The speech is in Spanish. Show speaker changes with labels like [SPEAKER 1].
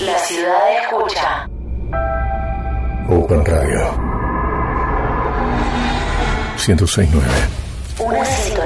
[SPEAKER 1] La ciudad escucha.
[SPEAKER 2] Open Radio 106.9.
[SPEAKER 1] Una sintonía